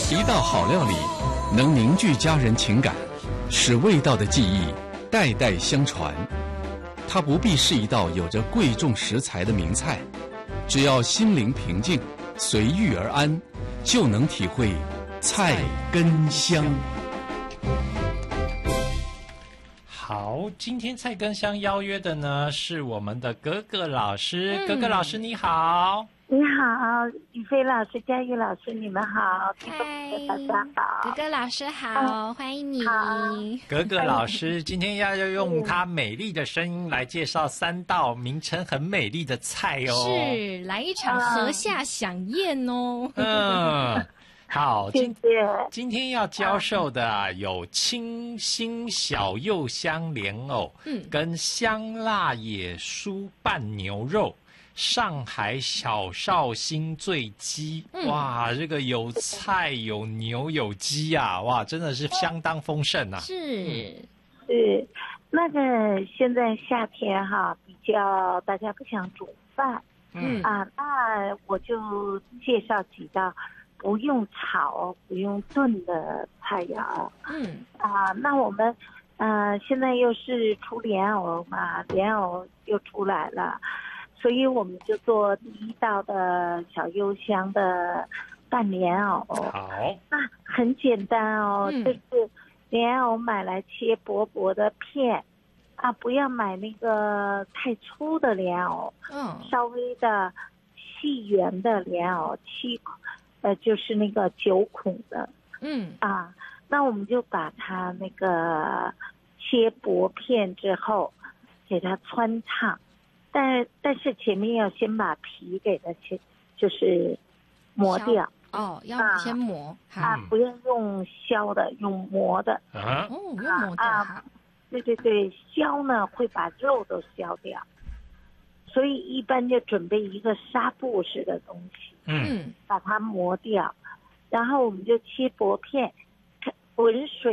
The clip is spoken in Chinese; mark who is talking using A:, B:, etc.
A: 一道好料理能凝聚家人情感，使味道的记忆代代相传。它不必是一道有着贵重食材的名菜，只要心灵平静，随遇而安，就能体会菜根香。
B: 好，今天菜根香邀约的呢是我们的格格老师。格格老师你好。
C: 你好，宇飞老师、佳玉老师，你们好，听众朋友大家好，
D: 格格老师好，欢迎你。
B: 格格老师今天要用她美丽的声音来介绍3道名称很美丽的菜哦。
D: 是，来一场禾下飨宴哦。
B: 好，
C: 谢谢。
B: 今天要教授的有清新小柚香莲藕，跟香辣野蔬拌牛肉。上海小绍兴醉鸡，哇，这个有菜有牛有鸡啊，哇，真的是相当丰盛啊。
D: 是，
C: 那个现在夏天哈，比较大家不想煮饭，那我就介绍几道不用炒、不用炖的菜肴。那我们现在又是出莲藕嘛，莲藕又出来了。所以我们就做第一道的小柚香的拌莲藕。
B: 好，
C: 那很简单哦，就是莲藕买来切薄薄的片，不要买那个太粗的莲藕，稍微的细圆的莲藕就是那个9孔的，那我们就把它那个切薄片之后，给它汆烫。但是前面要先把皮给它就是磨掉。
D: 要先磨。
C: 不要用削的，用磨的。
D: 用磨的。
C: 对，削呢会把肉都削掉，所以一般就准备一个纱布式的东西，把它磨掉，然后我们就切薄片，滚水